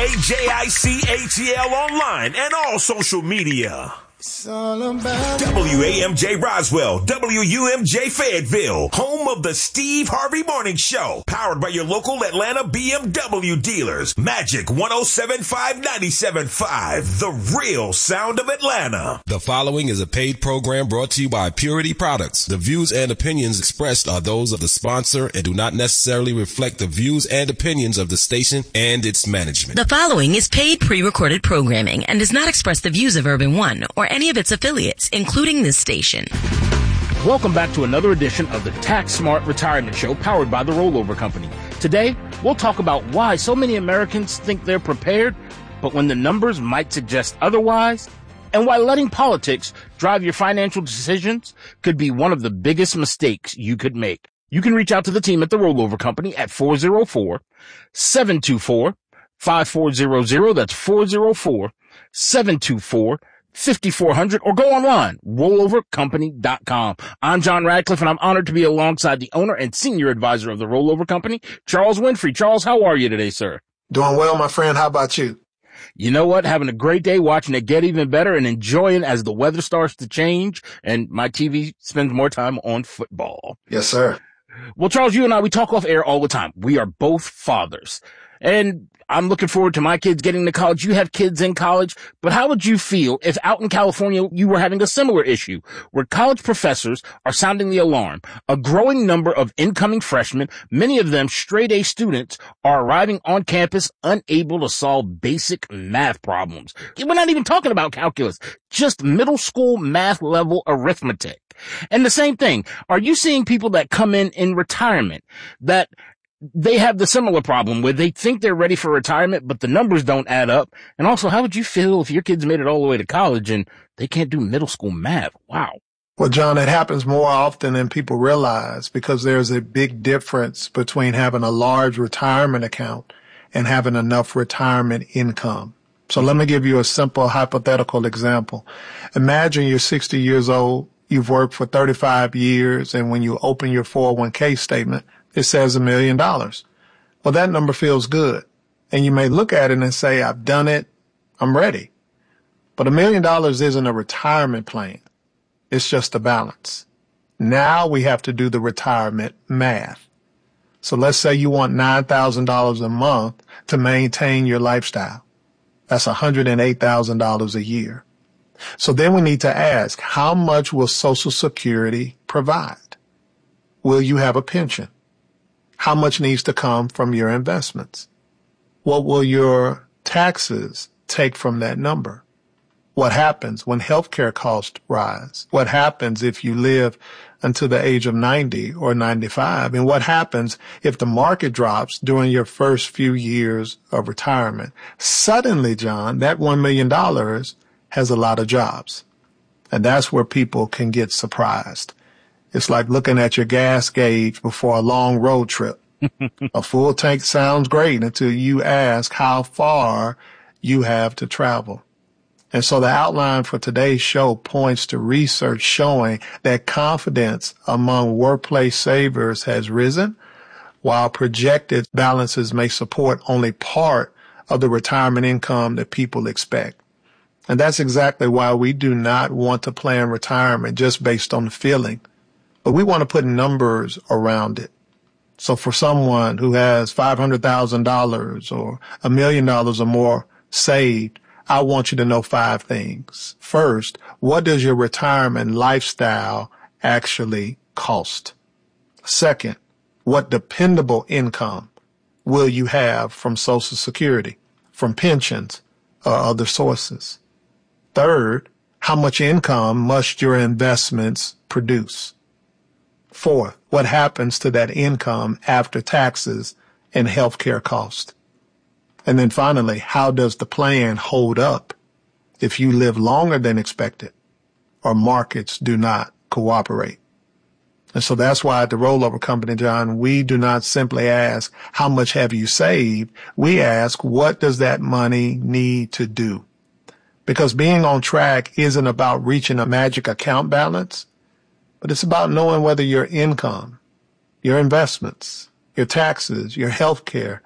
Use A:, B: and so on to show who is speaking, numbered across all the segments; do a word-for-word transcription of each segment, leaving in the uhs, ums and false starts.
A: A J I C A T L online and all social media.
B: It's all about
A: W A M J Roswell, W U M J Fayetteville, home of the Steve Harvey Morning Show, powered by your local Atlanta B M W dealers. Magic one oh seven point five, ninety-seven point five, the real sound of Atlanta.
C: The following is a paid program brought to you by Purity Products. The views and opinions expressed are those of the sponsor and do not necessarily reflect the views and opinions of the station and its management.
D: The following is paid pre-recorded programming and does not express the views of Urban One or any of its affiliates, including this station.
E: Welcome back to another edition of the Tax Smart Retirement Show, powered by the Rollover Company. Today, we'll talk about why so many Americans think they're prepared, but when the numbers might suggest otherwise, and why letting politics drive your financial decisions could be one of the biggest mistakes you could make. You can reach out to the team at the Rollover Company at four oh four, seven two four, five four zero zero. That's four oh four, seven two four, five four zero zero, or go online, rollover company dot com. I'm John Radcliffe, and I'm honored to be alongside the owner and senior advisor of the Rollover Company, Charles Winfrey. Charles, how are you today, sir?
F: Doing well, my friend. How about you?
E: You know what? Having a great day, watching it get even better, and enjoying as the weather starts to change, and my T V spends more time on football.
F: Yes, sir.
E: Well, Charles, you and I, we talk off air all the time. We are both fathers, and I'm looking forward to my kids getting to college. You have kids in college, but how would you feel if out in California you were having a similar issue where college professors are sounding the alarm? A growing number of incoming freshmen, many of them straight A students, are arriving on campus unable to solve basic math problems. We're not even talking about calculus, just middle school math level arithmetic. And the same thing, are you seeing people that come in in retirement that they have the similar problem where they think they're ready for retirement, but the numbers don't add up? And also, how would you feel if your kids made it all the way to college and they can't do middle school math? Wow.
F: Well, John, it happens more often than people realize because there's a big difference between having a large retirement account and having enough retirement income. So let me give you a simple hypothetical example. Imagine you're sixty years old, you've worked for thirty-five years, and when you open your four oh one k statement, it says a million dollars. Well, that number feels good. And you may look at it and say, I've done it. I'm ready. But a million dollars isn't a retirement plan. It's just a balance. Now we have to do the retirement math. So let's say you want nine thousand dollars a month to maintain your lifestyle. That's one hundred eight thousand dollars a year. So then we need to ask, how much will Social Security provide? Will you have a pension? How much needs to come from your investments? What will your taxes take from that number? What happens when healthcare costs rise? What happens if you live until the age of ninety or ninety-five? And what happens if the market drops during your first few years of retirement? Suddenly, John, that one million dollars has a lot of jobs. And that's where people can get surprised. It's like looking at your gas gauge before a long road trip. A full tank sounds great until you ask how far you have to travel. And so the outline for today's show points to research showing that confidence among workplace savers has risen, while projected balances may support only part of the retirement income that people expect. And that's exactly why we do not want to plan retirement just based on the feeling, but we want to put numbers around it. So for someone who has five hundred thousand dollars or a million dollars or more saved, I want you to know five things. First, what does your retirement lifestyle actually cost? Second, what dependable income will you have from Social Security, from pensions, or other sources? Third, how much income must your investments produce? Fourth, what happens to that income after taxes and healthcare costs? And then finally, how does the plan hold up if you live longer than expected or markets do not cooperate? And so that's why at the Rollover Company, John, we do not simply ask, how much have you saved? We ask, what does that money need to do? Because being on track isn't about reaching a magic account balance, but it's about knowing whether your income, your investments, your taxes, your health care,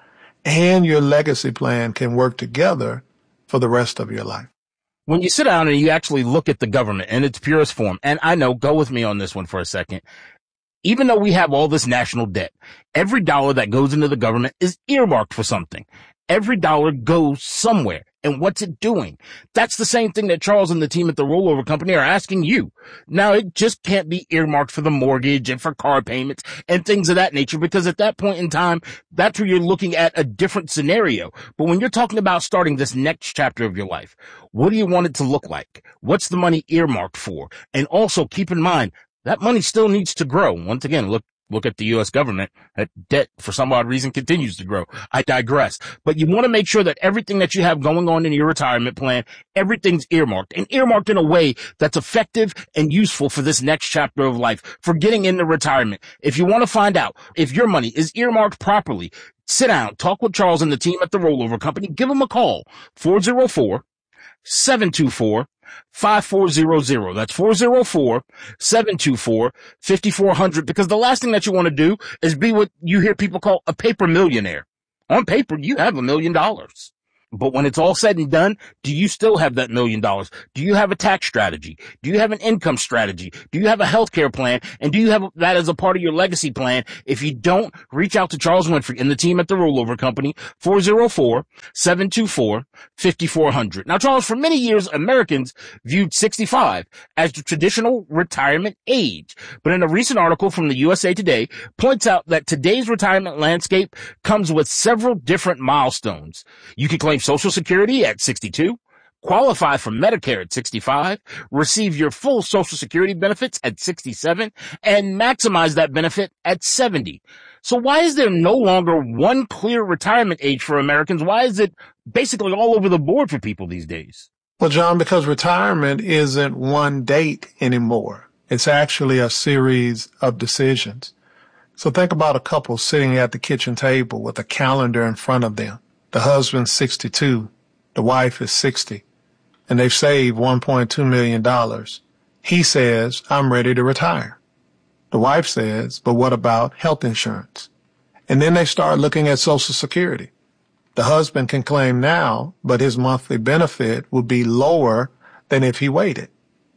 F: and your legacy plan can work together for the rest of your life.
E: When you sit down and you actually look at the government in its purest form, and I know, go with me on this one for a second, even though we have all this national debt, every dollar that goes into the government is earmarked for something. Every dollar goes somewhere. And what's it doing? That's the same thing that Charles and the team at the Rollover Company are asking you. Now, it just can't be earmarked for the mortgage and for car payments and things of that nature, because at that point in time, that's where you're looking at a different scenario. But when you're talking about starting this next chapter of your life, what do you want it to look like? What's the money earmarked for? And also keep in mind, that money still needs to grow. Once again, look, look at the U S government. That debt, for some odd reason, continues to grow. I digress. But you want to make sure that everything that you have going on in your retirement plan, everything's earmarked, and earmarked in a way that's effective and useful for this next chapter of life, for getting into retirement. If you want to find out if your money is earmarked properly, sit down, talk with Charles and the team at the Rollover Company. Give them a call, four oh four, seven two four, five four zero zero. That's four oh four, seven two four, five four zero zero, because the last thing that you want to do is be what you hear people call a paper millionaire. On paper, you have a million dollars. But when it's all said and done, do you still have that million dollars? Do you have a tax strategy? Do you have an income strategy? Do you have a healthcare plan? And do you have that as a part of your legacy plan? If you don't, reach out to Charles Winfrey and the team at the Rollover Company, four oh four, seven two four, five four zero zero. Now, Charles, for many years, Americans viewed sixty-five as the traditional retirement age. But in a recent article from the U S A Today, points out that today's retirement landscape comes with several different milestones. You can claim Social Security at sixty-two, qualify for Medicare at sixty-five, receive your full Social Security benefits at sixty-seven, and maximize that benefit at seventy. So why is there no longer one clear retirement age for Americans? Why is it basically all over the board for people these days?
F: Well, John, because retirement isn't one date anymore. It's actually a series of decisions. So think about a couple sitting at the kitchen table with a calendar in front of them. The husband's sixty-two, the wife is sixty, and they've saved one point two million dollars. He says, I'm ready to retire. The wife says, but what about health insurance? And then they start looking at Social Security. The husband can claim now, but his monthly benefit would be lower than if he waited.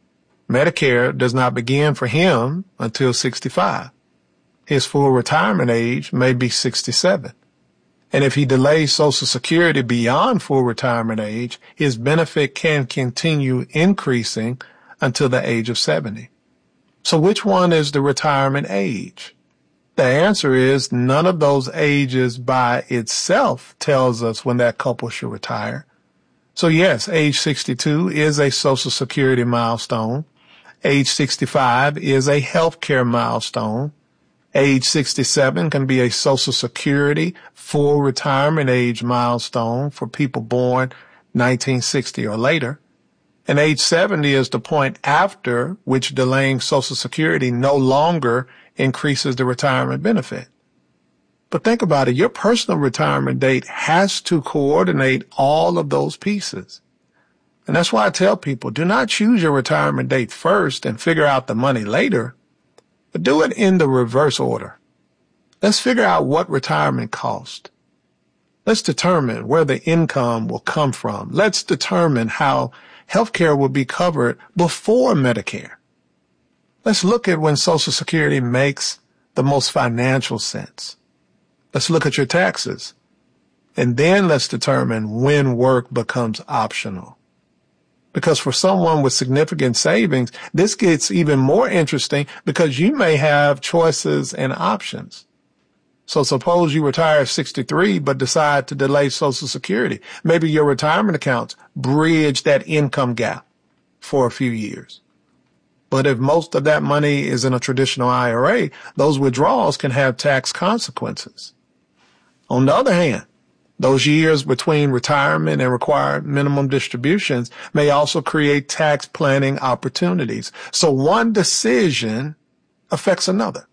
F: Medicare does not begin for him until sixty-five. His full retirement age may be sixty-seven. And if he delays Social Security beyond full retirement age, his benefit can continue increasing until the age of seventy. So which one is the retirement age? The answer is none of those ages by itself tells us when that couple should retire. So yes, age sixty-two is a Social Security milestone. Age sixty-five is a healthcare milestone. Age sixty-seven can be a Social Security full retirement age milestone for people born nineteen sixty or later. And age seventy is the point after which delaying Social Security no longer increases the retirement benefit. But think about it. Your personal retirement date has to coordinate all of those pieces. And that's why I tell people, do not choose your retirement date first and figure out the money later. But do it in the reverse order. Let's figure out what retirement costs. Let's determine where the income will come from. Let's determine how healthcare will be covered before Medicare. Let's look at when Social Security makes the most financial sense. Let's look at your taxes. And then let's determine when work becomes optional. Because for someone with significant savings, this gets even more interesting because you may have choices and options. So suppose you retire at sixty-three but decide to delay Social Security. Maybe your retirement accounts bridge that income gap for a few years. But if most of that money is in a traditional I R A, those withdrawals can have tax consequences. On the other hand, those years between retirement and required minimum distributions may also create tax planning opportunities. So one decision affects another.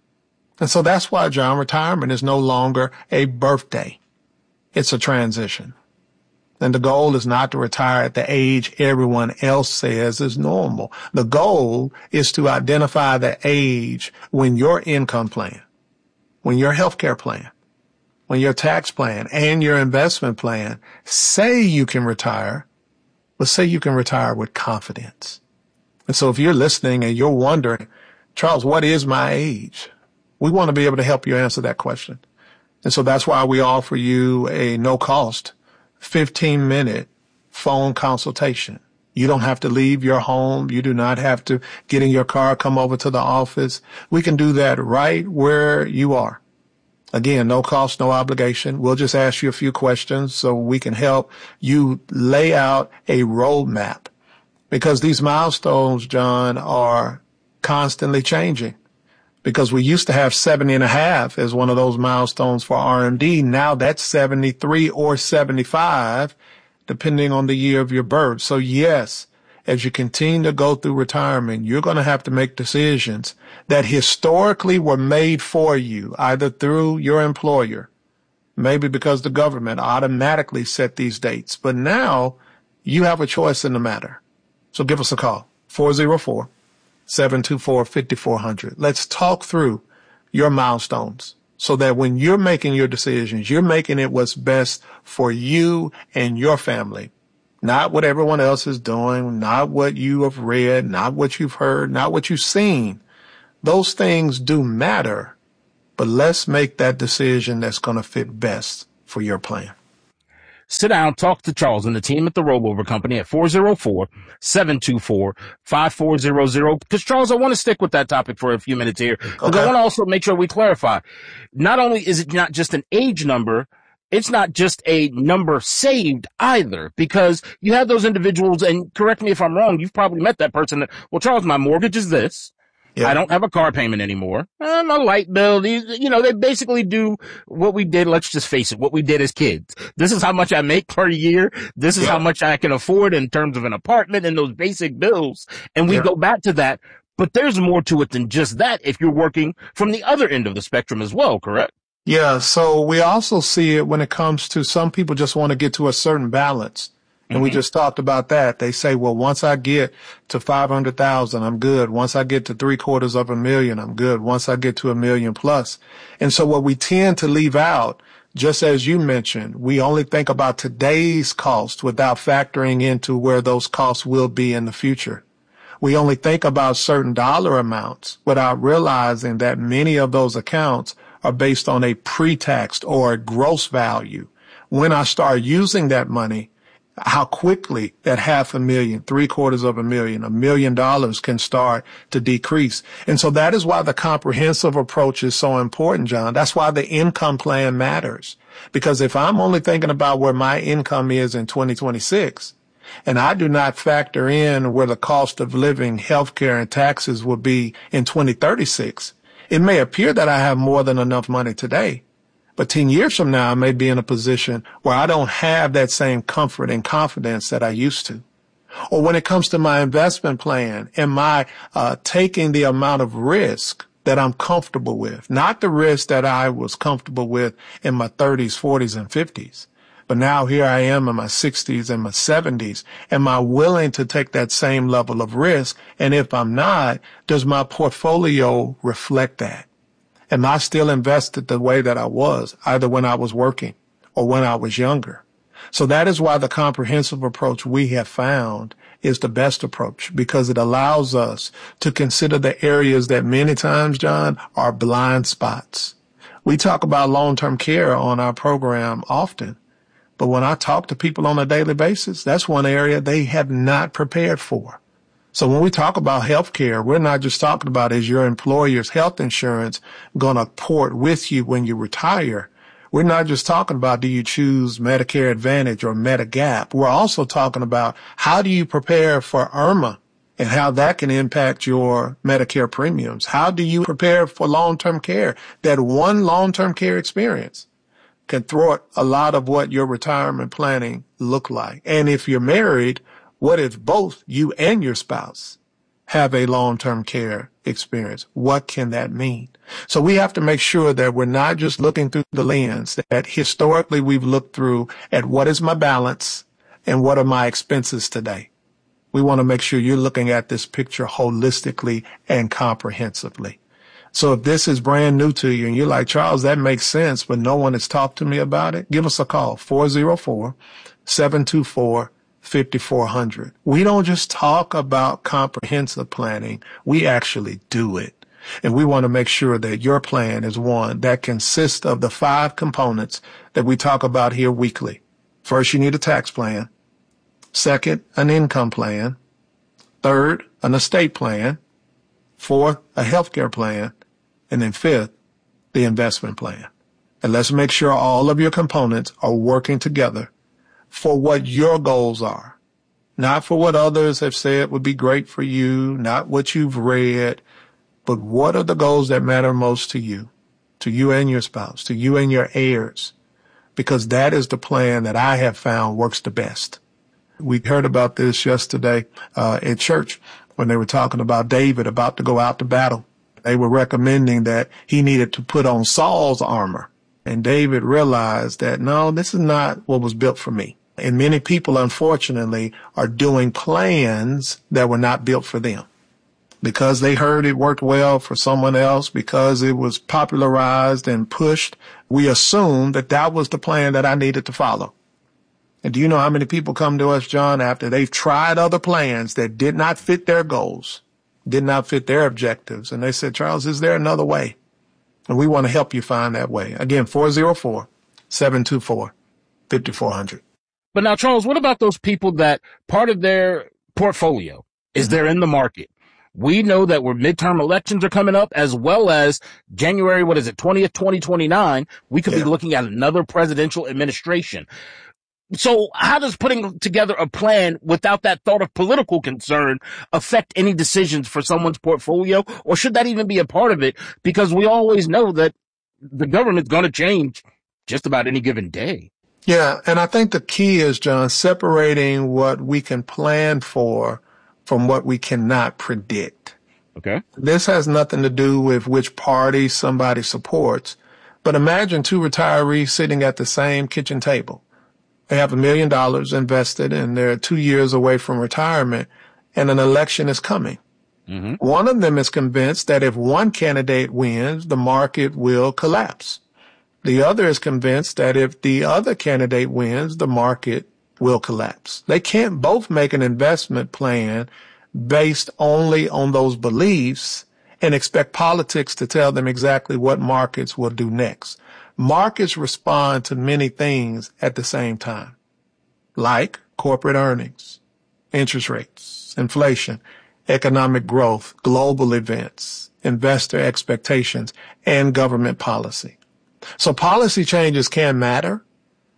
F: And so that's why, John, retirement is no longer a birthday. It's a transition. And the goal is not to retire at the age everyone else says is normal. The goal is to identify the age when your income plan, when your healthcare plan, when your tax plan and your investment plan say you can retire, but say you can retire with confidence. And so if you're listening and you're wondering, Charles, what is my age? We want to be able to help you answer that question. And so that's why we offer you a no cost fifteen minute phone consultation. You don't have to leave your home. You do not have to get in your car, come over to the office. We can do that right where you are. Again, no cost, no obligation. We'll just ask you a few questions so we can help you lay out a roadmap, because these milestones, John, are constantly changing. Because we used to have seventy and a half as one of those milestones for R M D. Now that's seventy-three or seventy-five, depending on the year of your birth. So yes, as you continue to go through retirement, you're going to have to make decisions that historically were made for you, either through your employer, maybe because the government automatically set these dates. But now you have a choice in the matter. So give us a call, four oh four, seven two four, five four zero zero. Let's talk through your milestones so that when you're making your decisions, you're making it what's best for you and your family. Not what everyone else is doing, not what you have read, not what you've heard, not what you've seen. Those things do matter, but let's make that decision that's going to fit best for your plan.
E: Sit down, talk to Charles and the team at the Rollover Company at four oh four, seven two four, five four zero zero. Because, Charles, I want to stick with that topic for a few minutes here. Because okay. I want to also make sure we clarify. Not only is it not just an age number, it's not just a number saved either. Because you have those individuals, and correct me if I'm wrong, you've probably met that person that, well, Charles, my mortgage is this. Yeah. I don't have a car payment anymore. Uh, my light bill, you know, they basically do what we did. Let's just face it, what we did as kids. This is how much I make per year. This is yeah. how much I can afford in terms of an apartment and those basic bills. And we yeah. go back to that. But there's more to it than just that if you're working from the other end of the spectrum as well, correct?
F: Yeah. So we also see it when it comes to some people just want to get to a certain balance. And mm-hmm. we just talked about that. They say, well, once I get to five hundred thousand, I'm good. Once I get to three quarters of a million, I'm good. Once I get to a million plus. And so what we tend to leave out, just as you mentioned, we only think about today's cost without factoring into where those costs will be in the future. We only think about certain dollar amounts without realizing that many of those accounts are based on a pre-tax or a gross value. When I start using that money, how quickly that half a million, three quarters of a million, a million dollars can start to decrease. And so that is why the comprehensive approach is so important, John. That's why the income plan matters. Because if I'm only thinking about where my income is in twenty twenty-six, and I do not factor in where the cost of living, healthcare, and taxes will be in twenty thirty-six, it may appear that I have more than enough money today. But ten years from now, I may be in a position where I don't have that same comfort and confidence that I used to. Or when it comes to my investment plan, am I uh, taking the amount of risk that I'm comfortable with? Not the risk that I was comfortable with in my thirties, forties, and fifties. But now here I am in my sixties and my seventies. Am I willing to take that same level of risk? And if I'm not, does my portfolio reflect that? Am I still invested the way that I was, either when I was working or when I was younger? So that is why the comprehensive approach we have found is the best approach, because it allows us to consider the areas that many times, John, are blind spots. We talk about long-term care on our program often, but when I talk to people on a daily basis, that's one area they have not prepared for. So when we talk about health care, we're not just talking about is your employer's health insurance going to port with you when you retire. We're not just talking about do you choose Medicare Advantage or Medigap. We're also talking about how do you prepare for IRMA and how that can impact your Medicare premiums. How do you prepare for long-term care? That one long-term care experience can thwart a lot of what your retirement planning look like. And if you're married, what if both you and your spouse have a long-term care experience? What can that mean? So we have to make sure that we're not just looking through the lens that historically we've looked through at what is my balance and what are my expenses today. We want to make sure you're looking at this picture holistically and comprehensively. So if this is brand new to you and you're like, Charles, that makes sense, but no one has talked to me about it, give us a call, four oh four, seven two four, five four zero zero. We don't just talk about comprehensive planning. We actually do it. And we want to make sure that your plan is one that consists of the five components that we talk about here weekly. First, you need a tax plan. Second, an income plan. Third, an estate plan. Fourth, a healthcare plan. And then fifth, the investment plan. And let's make sure all of your components are working together for what your goals are, not for what others have said would be great for you, not what you've read, but what are the goals that matter most to you, to you and your spouse, to you and your heirs, because that is the plan that I have found works the best. We heard about this yesterday uh, at church when they were talking about David about to go out to battle. They were recommending that he needed to put on Saul's armor. And David realized that, no, this is not what was built for me. And many people, unfortunately, are doing plans that were not built for them. Because they heard it worked well for someone else, because it was popularized and pushed, we assumed that that was the plan that I needed to follow. And do you know how many people come to us, John, after they've tried other plans that did not fit their goals, did not fit their objectives, and they said, Charles, is there another way? And we want to help you find that way. Again, four oh four, seven two four, five four zero zero.
E: But now, Charles, what about those people that part of their portfolio is they're in the market? We know that where midterm elections are coming up, as well as January, what is it, twentieth, twenty twenty-nine, we could yeah. be looking at another presidential administration. So how does putting together a plan without that thought of political concern affect any decisions for someone's portfolio? Or should that even be a part of it? Because we always know that the government's going to change just about any given day.
F: Yeah. And I think the key is, John, separating what we can plan for from what we cannot predict.
E: Okay.
F: This has nothing to do with which party somebody supports. But imagine two retirees sitting at the same kitchen table. They have a million dollars invested and they're two years away from retirement and an election is coming. Mm-hmm. One of them is convinced that if one candidate wins, the market will collapse. The other is convinced that if the other candidate wins, the market will collapse. They can't both make an investment plan based only on those beliefs and expect politics to tell them exactly what markets will do next. Markets respond to many things at the same time, like corporate earnings, interest rates, inflation, economic growth, global events, investor expectations, and government policy. So policy changes can matter.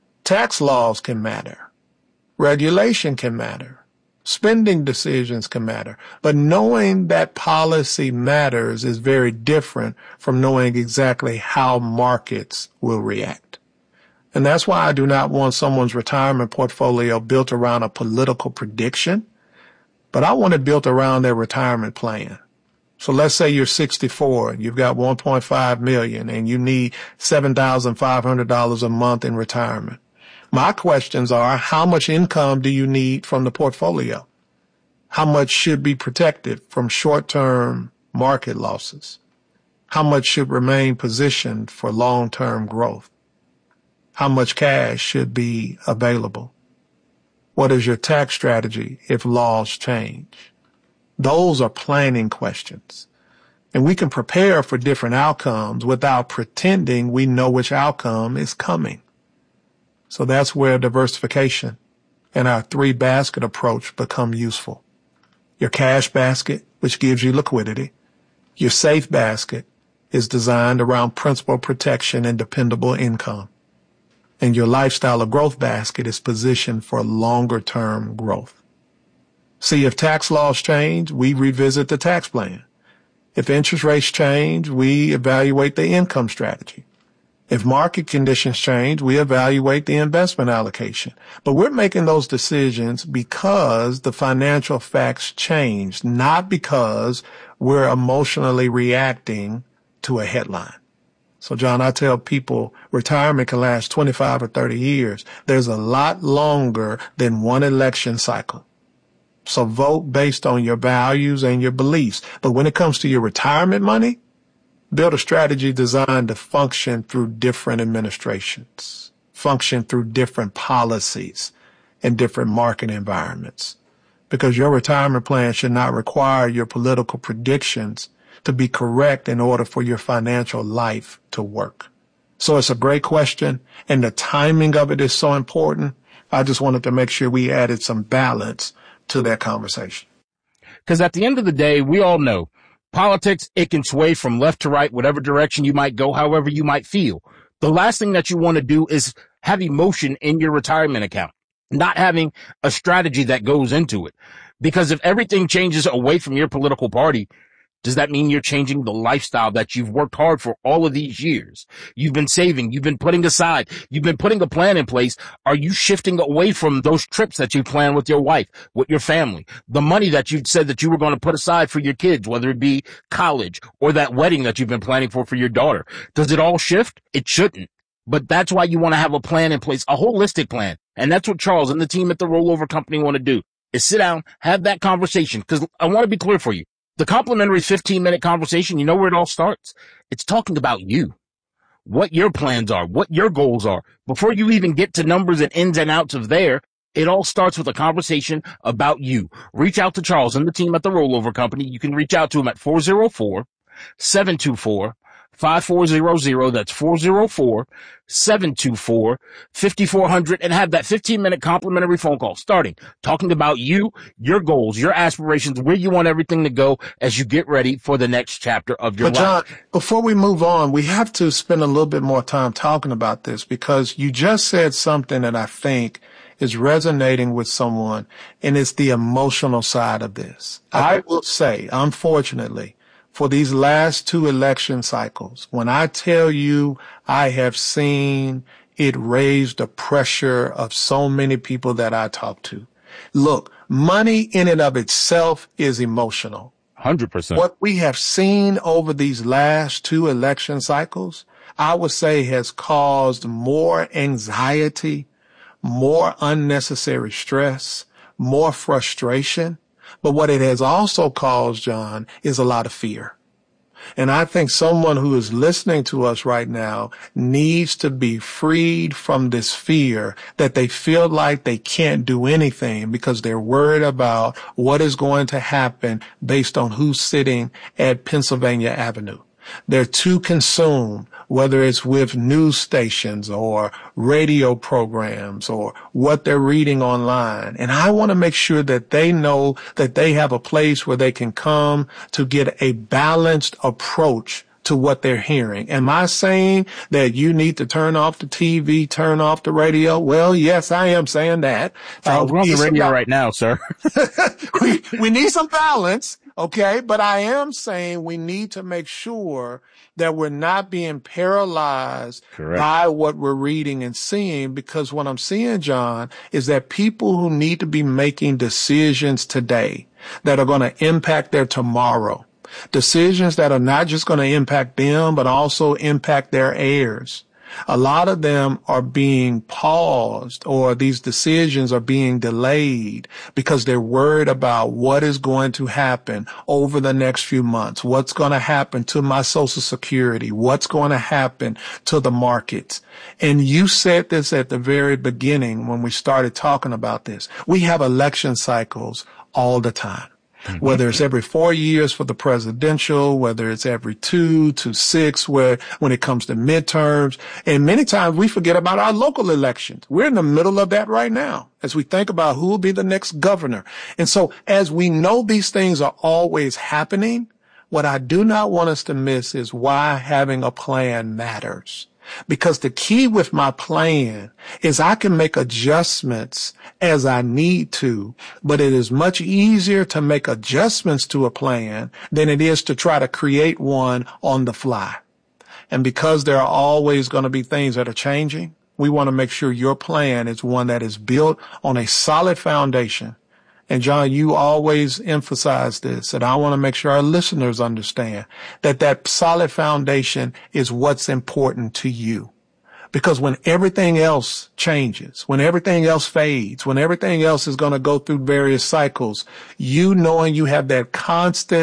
F: Tax laws can matter. Regulation can matter. Spending decisions can matter. But knowing that policy matters is very different from knowing exactly how markets will react. And that's why I do not want someone's retirement portfolio built around a political prediction, but I want it built around their retirement plan. So let's say you're sixty-four and you've got one point five million and you need seven thousand five hundred dollars a month in retirement. My questions are, how much income do you need from the portfolio? How much should be protected from short-term market losses? How much should remain positioned for long-term growth? How much cash should be available? What is your tax strategy if laws change? Those are planning questions. And we can prepare for different outcomes without pretending we know which outcome is coming. So that's where diversification and our three basket approach become useful. Your cash basket, which gives you liquidity. Your safe basket is designed around principal protection and dependable income. And your lifestyle of growth basket is positioned for longer term growth. See, if tax laws change, we revisit the tax plan. If interest rates change, we evaluate the income strategy. If market conditions change, we evaluate the investment allocation. But we're making those decisions because the financial facts change, not because we're emotionally reacting to a headline. So, John, I tell people retirement can last twenty-five or thirty years. There's a lot longer than one election cycle. So vote based on your values and your beliefs. But when it comes to your retirement money, Build a strategy designed to function through different administrations, function through different policies and different market environments. Because your retirement plan should not require your political predictions to be correct in order for your financial life to work. So it's a great question, and the timing of it is so important. I just wanted to make sure we added some balance to that conversation.
E: Because at the end of the day, we all know politics, it can sway from left to right, whatever direction you might go, however you might feel. The last thing that you want to do is have emotion in your retirement account, not having a strategy that goes into it. Because if everything changes away from your political party, does that mean you're changing the lifestyle that you've worked hard for all of these years? You've been saving, you've been putting aside, you've been putting a plan in place. Are you shifting away from those trips that you planned with your wife, with your family, the money that you said that you were going to put aside for your kids, whether it be college or that wedding that you've been planning for for your daughter? Does it all shift? It shouldn't. But that's why you want to have a plan in place, a holistic plan. And that's what Charles and the team at the Rollover Company want to do, is sit down, have that conversation. Because I want to be clear for you. The complimentary fifteen minute conversation, you know where it all starts? It's talking about you, what your plans are, what your goals are. Before you even get to numbers and ins and outs of there, it all starts with a conversation about you. Reach out to Charles and the team at the Rollover Company. You can reach out to him at four oh four, seven two four, five four zero zero. That's four oh four, seven two four, five four zero zero, and have that fifteen minute complimentary phone call starting, talking about you, your goals, your aspirations, where you want everything to go as you get ready for the next chapter of your
F: but John,
E: life.
F: Before we move on, we have to spend a little bit more time talking about this, because you just said something that I think is resonating with someone, and it's the emotional side of this. Okay. I will say, unfortunately, for these last two election cycles, when I tell you I have seen it raise the pressure of so many people that I talk to. Look, money in and of itself is emotional.
E: one hundred percent.
F: What we have seen over these last two election cycles, I would say has caused more anxiety, more unnecessary stress, more frustration. But what it has also caused, John, is a lot of fear. And I think someone who is listening to us right now needs to be freed from this fear that they feel like they can't do anything because they're worried about what is going to happen based on who's sitting at Pennsylvania Avenue. They're too consumed, whether it's with news stations or radio programs or what they're reading online. And I want to make sure that they know that they have a place where they can come to get a balanced approach to what they're hearing. Am I saying that you need to turn off the T V, turn off the radio? Well, yes, I am saying that.
E: Uh, we're on the radio right now, sir.
F: we, we need some balance. Okay. But I am saying we need to make sure that we're not being paralyzed Correct. By what we're reading and seeing, because what I'm seeing, John, is that people who need to be making decisions today that are going to impact their tomorrow, decisions that are not just going to impact them, but also impact their heirs. A lot of them are being paused, or these decisions are being delayed because they're worried about what is going to happen over the next few months. What's going to happen to my Social Security? What's going to happen to the markets? And you said this at the very beginning when we started talking about this. We have election cycles all the time. Whether it's every four years for the presidential, whether it's every two to six, where when it comes to midterms. And many times we forget about our local elections. We're in the middle of that right now as we think about who will be the next governor. And so as we know these things are always happening, what I do not want us to miss is why having a plan matters. Because the key with my plan is I can make adjustments as I need to, but it is much easier to make adjustments to a plan than it is to try to create one on the fly. And because there are always going to be things that are changing, we want to make sure your plan is one that is built on a solid foundation. And John, you always emphasize this, and I want to make sure our listeners understand that that solid foundation is what's important to you. Because when everything else changes, when everything else fades, when everything else is going to go through various cycles, you knowing you have that constant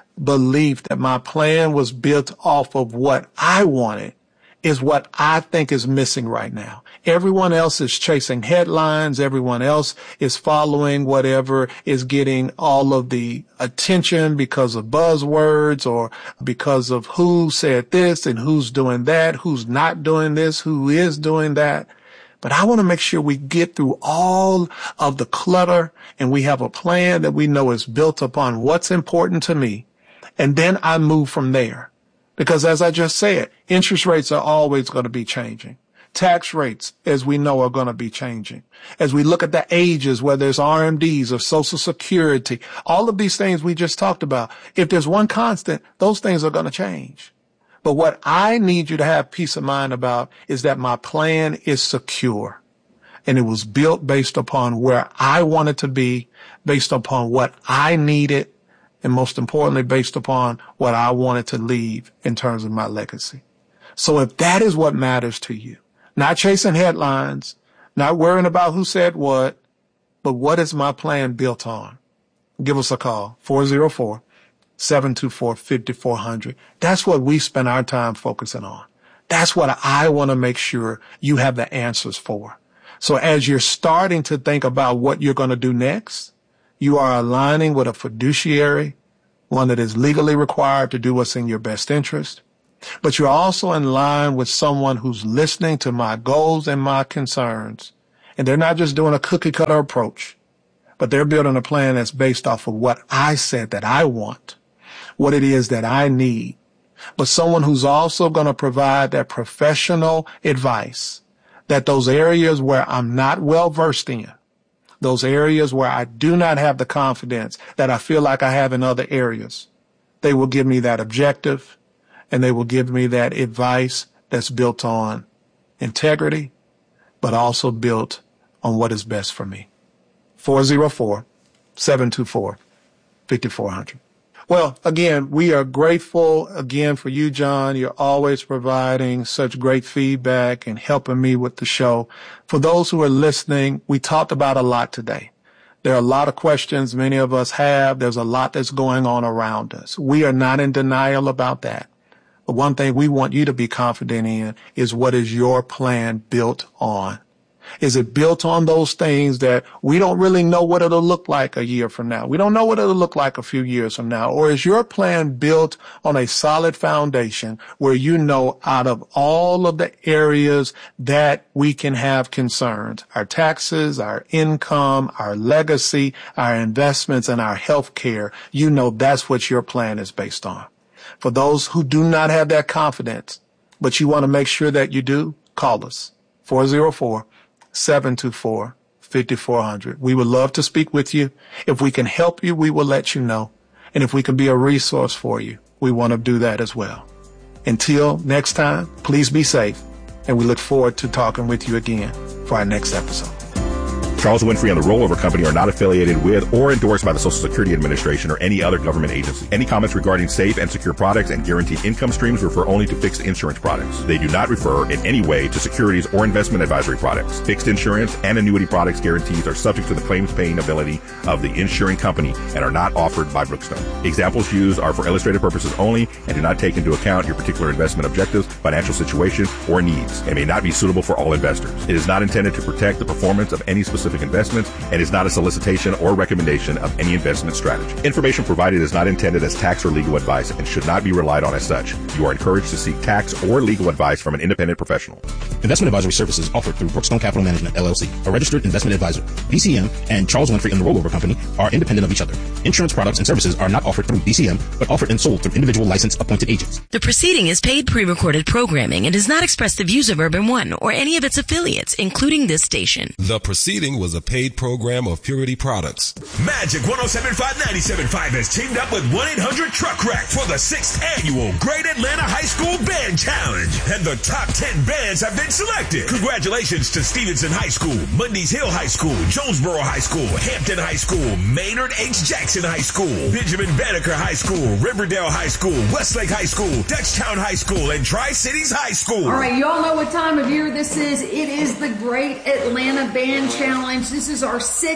F: belief that my plan was built off of what I wanted is what I think is missing right now. Everyone else is chasing headlines. Everyone else is following whatever is getting all of the attention because of buzzwords or because of who said this and who's doing that, who's not doing this, who is doing that. But I want to make sure we get through all of the clutter and we have a plan that we know is built upon what's important to me. And then I move from there. Because as I just said, interest rates are always going to be changing. Tax rates, as we know, are going to be changing. As we look at the ages, whether it's R M Ds or Social Security, all of these things we just talked about, if there's one constant, those things are going to change. But what I need you to have peace of mind about is that my plan is secure. And it was built based upon where I wanted to be, based upon what I needed, and most importantly, based upon what I wanted to leave in terms of my legacy. So if that is what matters to you, not chasing headlines, not worrying about who said what, but what is my plan built on? Give us a call, four oh four, seven two four, five four zero zero. That's what we spend our time focusing on. That's what I want to make sure you have the answers for. So as you're starting to think about what you're going to do next, you are aligning with a fiduciary, one that is legally required to do what's in your best interest. But you're also in line with someone who's listening to my goals and my concerns. And they're not just doing a cookie cutter approach, but they're building a plan that's based off of what I said that I want, what it is that I need. But someone who's also going to provide that professional advice, that those areas where I'm not well versed in, those areas where I do not have the confidence that I feel like I have in other areas, they will give me that objective and they will give me that advice that's built on integrity, but also built on what is best for me. four oh four, seven two four, five four zero zero. Well, again, we are grateful again for you, John. You're always providing such great feedback and helping me with the show. For those who are listening, we talked about a lot today. There are a lot of questions many of us have. There's a lot that's going on around us. We are not in denial about that. But one thing we want you to be confident in is what is your plan built on? Is it built on those things that we don't really know what it'll look like a year from now? We don't know what it'll look like a few years from now. Or is your plan built on a solid foundation where you know out of all of the areas that we can have concerns, our taxes, our income, our legacy, our investments, and our health care, you know that's what your plan is based on. For those who do not have that confidence, but you want to make sure that you do, call us, four oh four, seven two four, five four zero zero. We would love to speak with you. If we can help you, we will let you know. And if we can be a resource for you, we want to do that as well. Until next time, please be safe. And we look forward to talking with you again for our next episode.
B: Charles Winfrey and the Rollover Company are not affiliated with or endorsed by the Social Security Administration or any other government agency. Any comments regarding safe and secure products and guaranteed income streams refer only to fixed insurance products. They do not refer in any way to securities or investment advisory products. Fixed insurance and annuity products guarantees are subject to the claims paying ability of the insuring company and are not offered by Brookstone. Examples used are for illustrative purposes only and do not take into account your particular investment objectives, financial situation, or needs, and may not be suitable for all investors. It is not intended to protect the performance of any specific investments and is not a solicitation or recommendation of any investment strategy. Information provided is not intended as tax or legal advice and should not be relied on as such. You are encouraged to seek tax or legal advice from an independent professional.
G: Investment advisory services offered through Brookstone Capital Management, L L C, a registered investment advisor. B C M and Charles Winfrey and the Rollover Company are independent of each other. Insurance products and services are not offered through B C M, but offered and sold through individual licensed appointed agents.
D: The proceeding is paid pre-recorded programming and does not express the views of Urban One or any of its affiliates, including this station.
C: The proceeding was a paid program of Purity Products.
A: Magic one oh seven point five ninety-seven point five has teamed up with one eight hundred Truck Rack for the sixth annual Great Atlanta High School Band Challenge. And the top ten bands have been selected. Congratulations to Stevenson High School, Mundy's Hill High School, Jonesboro High School, Hampton High School, Maynard H. Jackson High School, Benjamin Banneker High School, Riverdale High School, Westlake High School, Dutchtown High School, and Tri-Cities High School.
H: All right, y'all know what time of year this is. It is the Great Atlanta Band Challenge. This is our sixth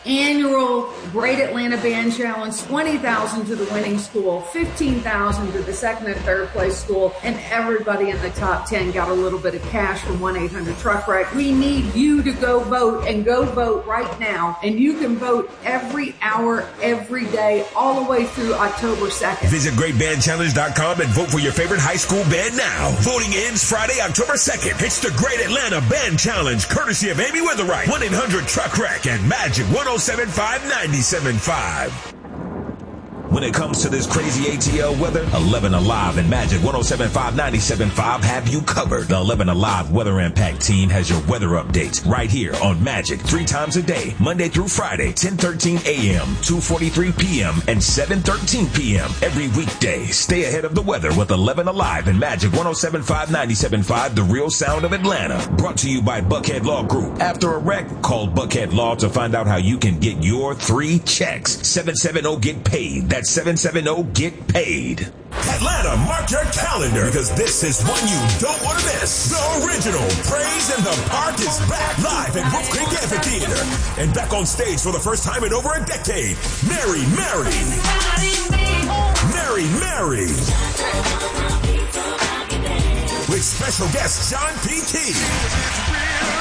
H: annual Great Atlanta Band Challenge, twenty thousand dollars to the winning school, fifteen thousand dollars to the second and third place school, and everybody in the top ten got a little bit of cash from one eight hundred truck wreck. We need you to go vote, and go vote right now. And you can vote every hour, every day, all the way through October second.
A: Visit great band challenge dot com and vote for your favorite high school band now. Voting ends Friday, October second. It's the Great Atlanta Band Challenge, courtesy of Amy Witherite, one eight hundred truck wreck, and Magic one oh seven five nine seven five. When it comes to this crazy A T L weather, eleven Alive and Magic one oh seven five nine seven five have you covered. The eleven Alive Weather Impact team has your weather updates right here on Magic three times a day, Monday through Friday, ten thirteen a.m., two forty-three p.m., and seven thirteen p.m. every weekday. Stay ahead of the weather with eleven Alive and Magic one oh seven five nine seven five, the real sound of Atlanta. Brought to you by Buckhead Law Group. After a wreck, call Buckhead Law to find out how you can get your three checks. seven seven zero get paid. That's seven seven zero get paid. Atlanta, mark your calendar, because this is one you don't want to miss. The original Praise in the Park is back live at Wolf Creek Amphitheater, and back on stage for the first time in over a decade. Mary Mary. Mary Mary. With special guest John P. Key.